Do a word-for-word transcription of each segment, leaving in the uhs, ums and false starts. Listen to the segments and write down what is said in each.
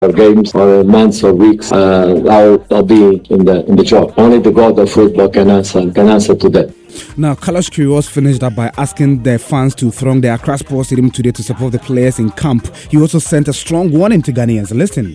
or games or months or weeks, uh, I'll, I'll be in the in the job. Only the God of football can answer can answer to that. Now, Carlos Queiroz finished up by asking their fans to throng the Accra Sports Stadium today to support the players in camp. He also sent a strong warning to Ghanaians. Listen.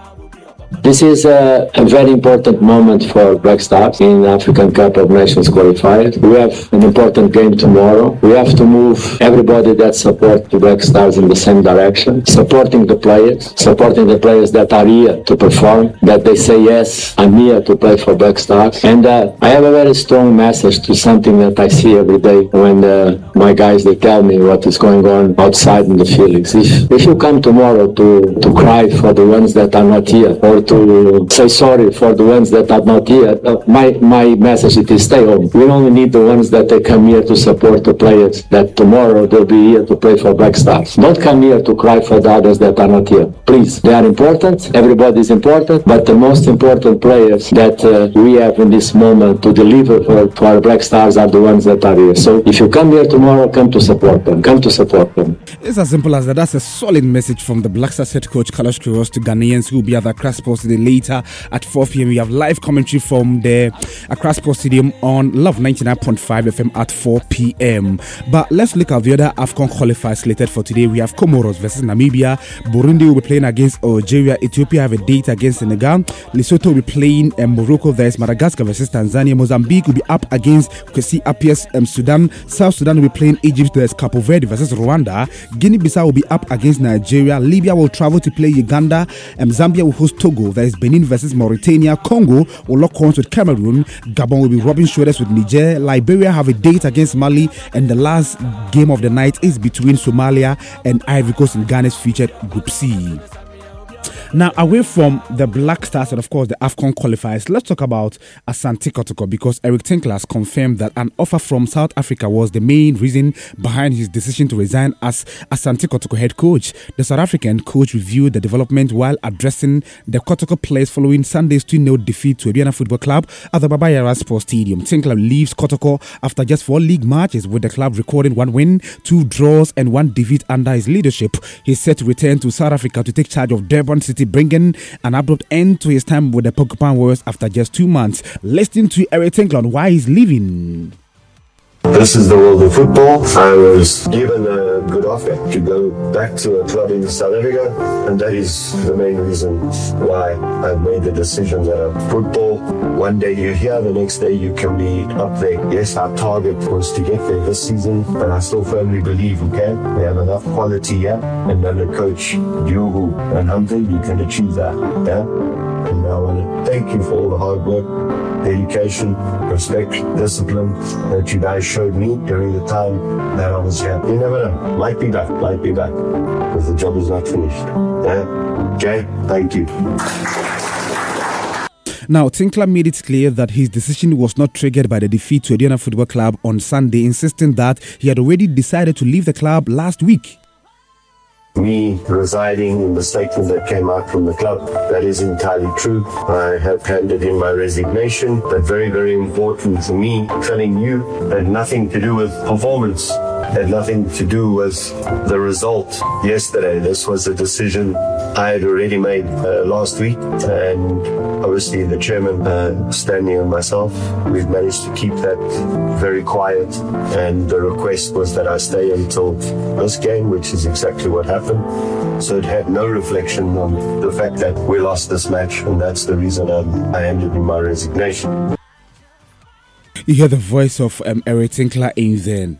This is a, a very important moment for Black Stars in African Cup of Nations qualifiers. We have an important game tomorrow. We have to move everybody that supports the Black Stars in the same direction, supporting the players, supporting the players that are here to perform, that they say, yes, I'm here to play for Black Stars. And uh, I have a very strong message to something that I see every day when uh, my guys, they tell me what is going on outside in the feelings. If, if you come tomorrow to, to cry for the ones that are not here, or to say sorry for the ones that are not here, uh, my my message is stay home. We only need the ones that they come here to support the players, that tomorrow they'll be here to play for Black Stars. Don't come here to cry for the others that are not here. Please, they are important, everybody is important, but the most important players that uh, we have in this moment to deliver for, for our Black Stars are the ones that are here. So if you come here tomorrow, come to support them, come to support them. It's as simple as that. That's a solid message from the Black Stars head coach Carlos Queiroz to Ghanaians who will be at the Accra Sports Stadium later at four p.m. We have live commentary from the Accra Sports Stadium on Love ninety-nine point five F M at four p.m. But let's look at the other AFCON qualifiers slated for today. We have Comoros versus Namibia. Burundi will be playing against Algeria. Ethiopia have a date against Senegal. Lesotho will be playing um, Morocco. There's Madagascar versus Tanzania. Mozambique will be up against Kwesi Appiah's um, Sudan. South Sudan will be playing Egypt. There's Cape Verde versus Rwanda. Guinea-Bissau will be up against Nigeria. Libya will travel to play Uganda. Um, Zambia will host Togo. There is Benin versus Mauritania. Congo will lock horns with Cameroon. Gabon will be rubbing shoulders with Niger. Liberia have a date against Mali. And the last game of the night is between Somalia and Ivory Coast in Ghana's featured Group C. Now, away from the Black Stars and, of course, the AFCON qualifiers, let's talk about Asante Kotoko, because Eric Tinkler has confirmed that an offer from South Africa was the main reason behind his decision to resign as Asante Kotoko head coach. The South African coach reviewed the development while addressing the Kotoko players following Sunday's two nil defeat to Aduana Football Club at the Baba Yara Sports Stadium. Tinkler leaves Kotoko after just four league matches, with the club recording one win, two draws and one defeat under his leadership. He's set to return to South Africa to take charge of Durban City, bringing an abrupt end to his time with the Porcupine Warriors after just two months. Listen to Eric Tinkler on why he's leaving. This is the world of football. I was given a good offer to go back to a club in South Africa, and that is the main reason why I made the decision that football, one day you're here, the next day you can be up there. Yes, our target was to get there this season, but I still firmly believe we can. We have enough quality here, and under Coach Diogo and Humphrey, you can achieve that. Yeah? And I want to thank you for all the hard work, dedication, respect, discipline that you guys showed me during the time that I was here. You never know. Might be back, might be back, because the job is not finished. Yeah? Jay, thank you. Now, Tinkler made it clear that his decision was not triggered by the defeat to Aduana Football Club on Sunday, insisting that he had already decided to leave the club last week. Me residing in the statement that came out from the club, that is entirely true. I have handed in my resignation, but very, very important for me, telling you had nothing to do with performance, had nothing to do with the result yesterday. This was a decision I had already made uh, last week, and obviously the chairman, uh, Stanley and myself, we've managed to keep that very quiet, and the request was that I stay until this game, which is exactly what happened. So it had no reflection on the fact that we lost this match, and that's the reason um, I handed in my resignation. You hear the voice of um, Eric Tinkler in then.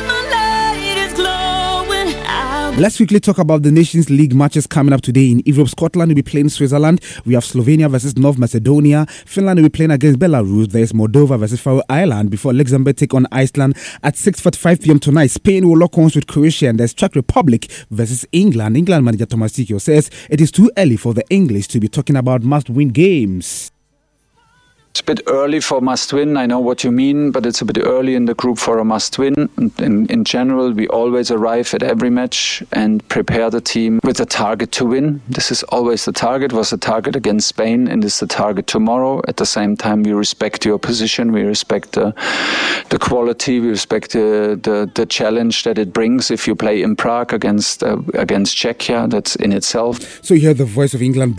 Let's quickly talk about the Nations League matches coming up today in Europe. Scotland will be playing Switzerland. We have Slovenia versus North Macedonia. Finland will be playing against Belarus. There is Moldova versus Faroe Island before Luxembourg take on Iceland at six forty-five p.m. tonight. Spain will lock horns with Croatia, and there's Czech Republic versus England. England manager Thomas Tuchel says it is too early for the English to be talking about must-win games. It's a bit early for must-win. I know what you mean, but it's a bit early in the group for a must-win. In, in general, we always arrive at every match and prepare the team with a target to win. This is always the target, was the target against Spain, and is the target tomorrow. At the same time, we respect your position, we respect the, the quality, we respect the, the, the challenge that it brings if you play in Prague against, uh, against Czechia. That's in itself. So you hear the voice of England